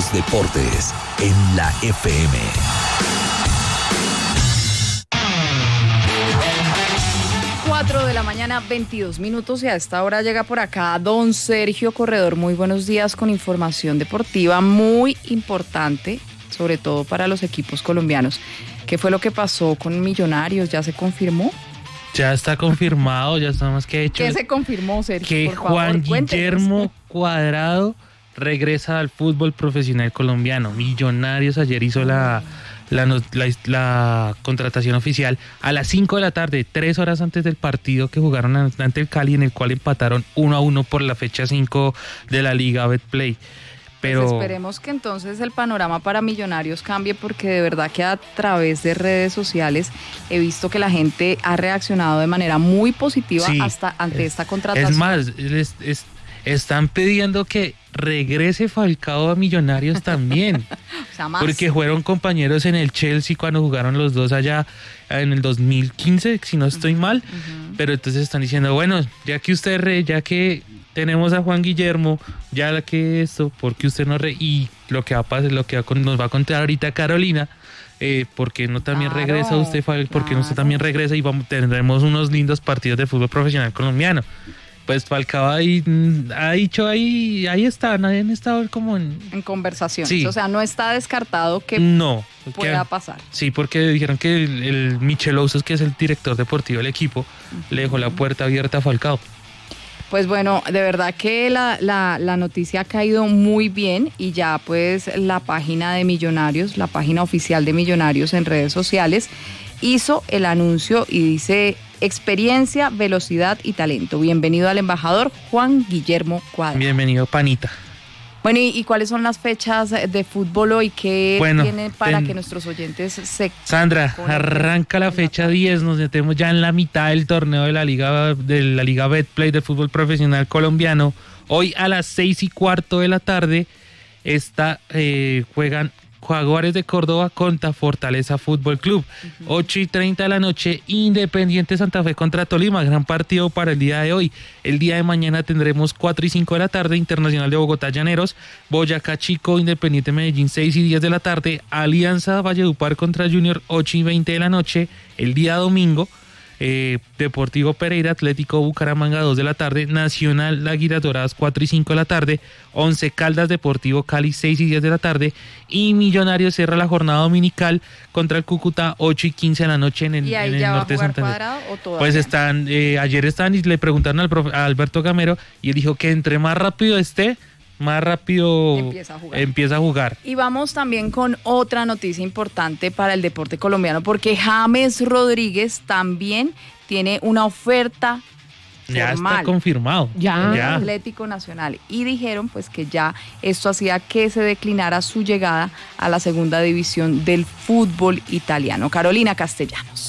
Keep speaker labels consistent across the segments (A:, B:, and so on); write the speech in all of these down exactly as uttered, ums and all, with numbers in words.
A: los deportes en la F M.
B: cuatro de la mañana, veintidós minutos, y a esta hora llega por acá don Sergio Corredor. Muy buenos días con información deportiva muy importante, sobre todo para los equipos colombianos. ¿Qué fue lo que pasó con Millonarios? ¿Ya se confirmó?
C: Ya está confirmado, ya está más que hecho.
B: ¿Qué se confirmó, Sergio?
C: Que
B: por favor,
C: Juan
B: cuéntenos.
C: Guillermo Cuadrado regresa al fútbol profesional colombiano. Millonarios ayer hizo la, la, la, la contratación oficial a las cinco de la tarde, tres horas antes del partido que jugaron ante el Cali, en el cual empataron uno a uno por la fecha cinco de la Liga Betplay. Pero
B: Pues esperemos que entonces el panorama para Millonarios cambie, porque de verdad que a través de redes sociales he visto que la gente ha reaccionado de manera muy positiva
C: sí,
B: hasta ante
C: es,
B: esta contratación.
C: Es más, es, es, están pidiendo que regrese Falcao a Millonarios también.
B: O sea, más.
C: Porque fueron compañeros en el Chelsea cuando jugaron los dos allá en el dos mil quince, si no estoy uh-huh, mal. Uh-huh. Pero entonces están diciendo, bueno, ya que usted re, ya que tenemos a Juan Guillermo, ya que esto, porque usted no re, y lo que va a pasar, lo que nos va a contar ahorita Carolina, eh, porque no también claro, regresa usted, porque claro. no usted también regresa y vamos, tendremos unos lindos partidos de fútbol profesional colombiano. Pues Falcao ahí ha dicho ahí, ahí están, han estado como en...
B: En conversaciones,
C: sí.
B: O sea, no está descartado que
C: no,
B: pueda
C: que,
B: pasar.
C: Sí, porque dijeron que el, el Michel Ouzos, que es el director deportivo del equipo, uh-huh, le dejó la puerta abierta a Falcao.
B: Pues bueno, de verdad que la, la, la noticia ha caído muy bien, y ya pues la página de Millonarios, la página oficial de Millonarios en redes sociales, hizo el anuncio y dice: experiencia, velocidad y talento. Bienvenido al embajador Juan Guillermo Cuadrado.
C: Bienvenido, panita.
B: Bueno, ¿y, y cuáles son las fechas de fútbol hoy que
C: bueno,
B: tienen para
C: ten...
B: que nuestros oyentes se...
C: Sandra, arranca la fecha diez, nos metemos ya en la mitad del torneo de la Liga de la Liga Betplay del fútbol profesional colombiano. Hoy a las seis y cuarto de la tarde está, eh, juegan Jaguares de Córdoba contra Fortaleza Fútbol Club. Uh-huh. ocho y treinta de la noche, Independiente Santa Fe contra Tolima. Gran partido para el día de hoy. El día de mañana tendremos cuatro y cinco de la tarde, Internacional de Bogotá Llaneros, Boyacá Chico, Independiente Medellín, seis y diez de la tarde, Alianza Valledupar contra Junior, ocho y veinte de la noche. El día domingo, Eh, Deportivo Pereira, Atlético Bucaramanga, dos de la tarde, Nacional Águilas Doradas, cuatro y cinco de la tarde, Once Caldas Deportivo Cali, seis y diez de la tarde, y Millonarios cierra la jornada dominical contra el Cúcuta, ocho y quince de la noche en el,
B: ¿Y ahí
C: en el
B: ya
C: norte de
B: va a jugar
C: Santander.
B: Cuadrado o todavía?
C: Pues están, eh, ayer están y le preguntaron al profe, a Alberto Gamero, y él dijo que entre más rápido esté, más rápido
B: empieza a, jugar.
C: empieza a jugar.
B: Y vamos también con otra noticia importante para el deporte colombiano, porque James Rodríguez también tiene una oferta
C: ya
B: formal.
C: está confirmado.
B: Ya.
C: ya.
B: Atlético Nacional. Y dijeron pues que ya esto hacía que se declinara su llegada a la segunda división del fútbol italiano. Carolina Castellanos.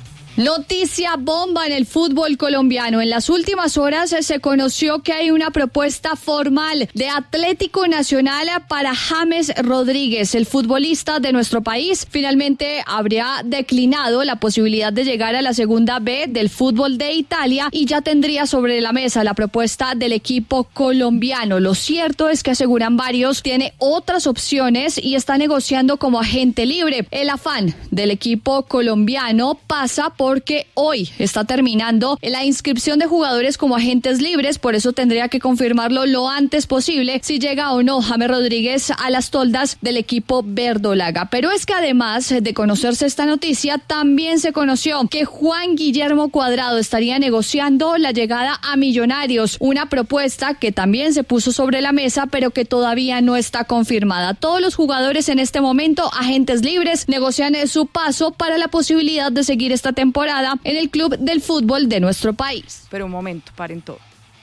D: Noticia bomba en el fútbol colombiano. En las últimas horas se conoció que hay una propuesta formal de Atlético Nacional para James Rodríguez. El futbolista de nuestro país finalmente habría declinado la posibilidad de llegar a la segunda B del fútbol de Italia y ya tendría sobre la mesa la propuesta del equipo colombiano. Lo cierto es que, aseguran varios, tiene otras opciones y está negociando como agente libre. El afán del equipo colombiano pasa por porque hoy está terminando la inscripción de jugadores como agentes libres, por eso tendría que confirmarlo lo antes posible si llega o no James Rodríguez a las toldas del equipo verdolaga. Pero es que además de conocerse esta noticia, también se conoció que Juan Guillermo Cuadrado estaría negociando la llegada a Millonarios, una propuesta que también se puso sobre la mesa, pero que todavía no está confirmada. Todos los jugadores en este momento, agentes libres, negocian su paso para la posibilidad de seguir esta temporada en el club del fútbol de nuestro país.
B: Pero un momento, paren todo.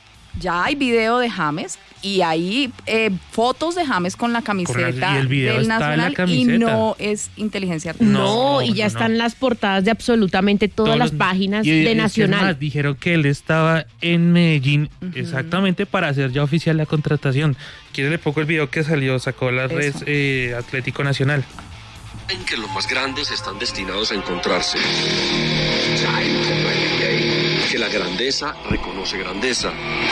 B: Ya hay video de James y hay eh, fotos de James con la camiseta
C: y
B: del Nacional y no es inteligencia artificial.
E: No, no, y ya no, están no. las portadas de absolutamente todas Todos las los, páginas y, de Nacional.
C: Además, dijeron que él estaba en Medellín uh-huh. exactamente para hacer ya oficial la contratación. ¿Quiere le pongo el video que salió, sacó las Eso. redes eh, Atlético Nacional?
F: En que los más grandes están destinados a encontrarse. Que la grandeza reconoce grandeza.